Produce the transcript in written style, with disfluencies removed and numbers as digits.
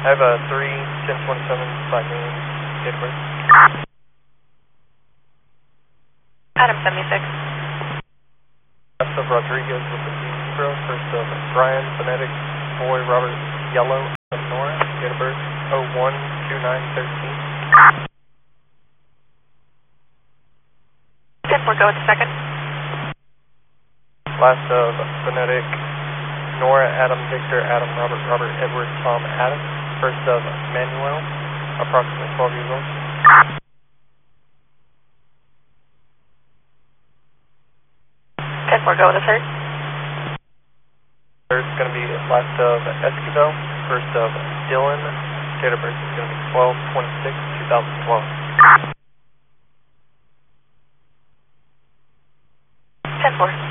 I have a 3-10-27 by name, date of birth. Adam 76. Last of Rodriguez with the zero. First of Brian Phonetic, boy Robert Yellow, Nora, date of birth 01-29-13. 10-4, go with the second. Last of Phonetic, Nora, Adam, Victor, Adam, Robert, Robert, Edward, Tom, Adam. First of Manuel, approximately 12 years old. 10-4, go with the third. Third's going to be last of Esquivel. First of Dylan, date of birth is going to be 12-26-2012. 10-4.